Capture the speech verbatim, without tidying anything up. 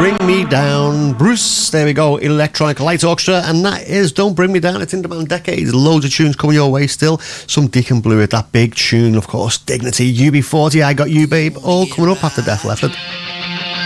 Bring Me Down. Bruce, there we go, Electronic Light Orchestra, and that is Don't Bring Me Down. It's in demand decades. Loads of tunes coming your way still. Some Deacon Blue with that big tune, of course. Dignity, U B forty, I Got You Babe, all coming up after Def Leppard.